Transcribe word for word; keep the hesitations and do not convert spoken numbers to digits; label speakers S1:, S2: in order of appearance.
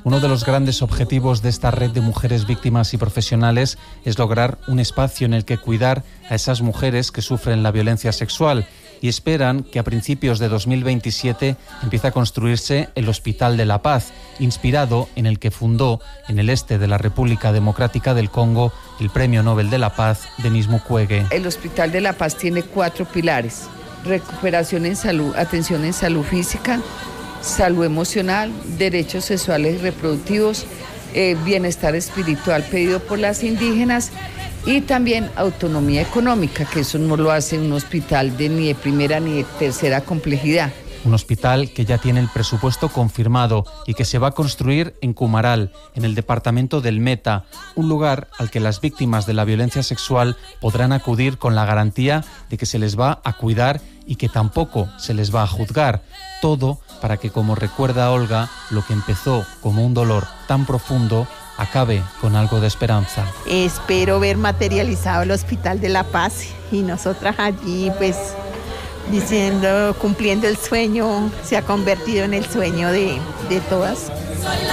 S1: Uno de los grandes objetivos de esta red de mujeres víctimas y profesionales es lograr un espacio en el que cuidar a esas mujeres que sufren la violencia sexual y esperan que a principios de dos mil veintisiete empiece a construirse el Hospital de la Paz, inspirado en el que fundó en el este de la República Democrática del Congo el Premio Nobel de la Paz, Denis Mukwege.
S2: El Hospital de la Paz tiene cuatro pilares: recuperación en salud, atención en salud física, salud emocional, derechos sexuales y reproductivos, eh, bienestar espiritual pedido por las indígenas y también autonomía económica, que eso no lo hace un hospital de ni de primera ni de tercera complejidad.
S1: Un hospital que ya tiene el presupuesto confirmado y que se va a construir en Cumaral, en el departamento del Meta, un lugar al que las víctimas de la violencia sexual podrán acudir con la garantía de que se les va a cuidar y que tampoco se les va a juzgar. Todo para que, como recuerda Olga, lo que empezó como un dolor tan profundo acabe con algo de esperanza.
S3: Espero ver materializado el Hospital de la Paz y nosotras allí pues diciendo, cumpliendo el sueño, se ha convertido en el sueño de, de todas.